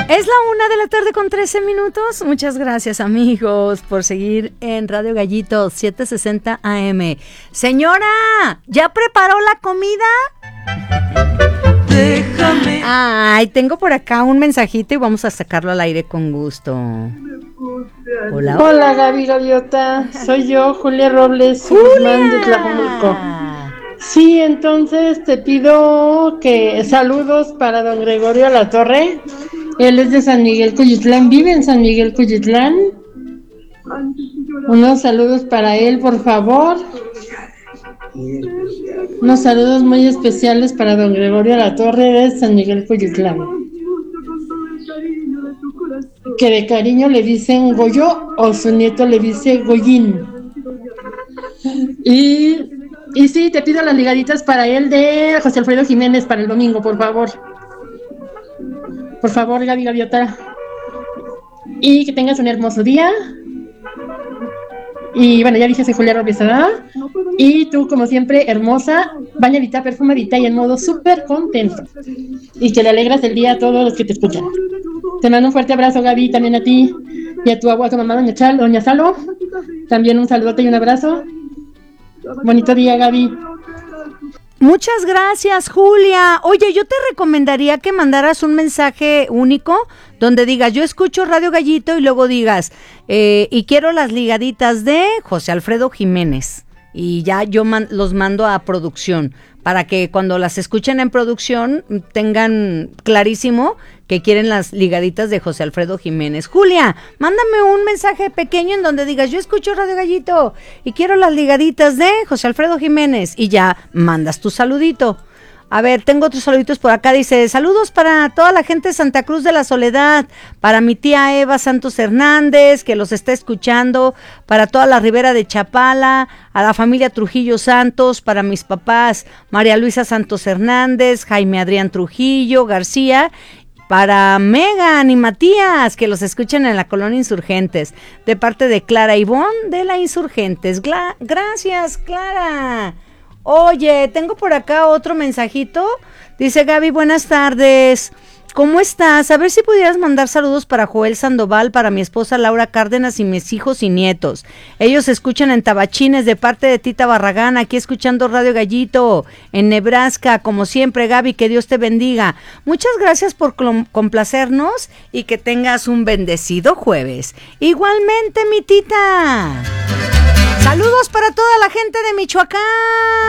Es la 1:13 p.m. Muchas gracias, amigos, por seguir en Radio Gallito 760 AM. Señora, ¿ya preparó la comida? Déjame. Ay, tengo por acá un mensajito y vamos a sacarlo al aire con gusto. Hola. Hola, Gaby Gaviota. Soy yo, Julia Robles Guzmán de Tlajomulco. Sí, entonces te pido que saludos para don Gregorio Latorre. Él es de San Miguel Cuyitlán, vive en San Miguel Cuyitlán. Unos saludos para él, por favor. Unos saludos muy especiales para don Gregorio Latorre de San Miguel Cuyitlán. Que de cariño le dicen Goyo o su nieto le dice Goyín. Y sí, te pido las ligaditas para él de José Alfredo Jiménez para el domingo, por favor. Por favor, Gaby Gaviota. Y que tengas un hermoso día. Y bueno, ya dije, soy Julia Robles, ¿verdad? Y tú, como siempre, hermosa, bañadita, perfumadita y en modo súper contento. Y que le alegras el día a todos los que te escuchan. Te mando un fuerte abrazo, Gaby, también a ti. Y a tu mamá, doña Salo. También un saludote y un abrazo. Bonito día, Gaby. Muchas gracias, Julia. Oye, yo te recomendaría que mandaras un mensaje único donde digas, yo escucho Radio Gallito y luego digas, y quiero las ligaditas de José Alfredo Jiménez. Y ya yo los mando a producción para que cuando las escuchen en producción tengan clarísimo que quieren las ligaditas de José Alfredo Jiménez. Julia, mándame un mensaje pequeño en donde digas, yo escucho Radio Gallito y quiero las ligaditas de José Alfredo Jiménez, y ya mandas tu saludito. A ver, tengo otros saluditos por acá. Dice, saludos para toda la gente de Santa Cruz de la Soledad, para mi tía Eva Santos Hernández, que los está escuchando, para toda la Ribera de Chapala, a la familia Trujillo Santos, para mis papás María Luisa Santos Hernández, Jaime Adrián Trujillo García, para Megan y Matías, que los escuchan en la colonia Insurgentes, de parte de Clara Ivonne de la Insurgentes. Gracias, Clara. Oye, tengo por acá otro mensajito. Dice, Gaby, buenas tardes. ¿Cómo estás? A ver si pudieras mandar saludos para Joel Sandoval, para mi esposa Laura Cárdenas y mis hijos y nietos. Ellos escuchan en Tabachines de parte de Tita Barragán, aquí escuchando Radio Gallito en Nebraska. Como siempre, Gaby, que Dios te bendiga. Muchas gracias por complacernos y que tengas un bendecido jueves. Igualmente, mi Tita. Saludos para toda la gente de Michoacán.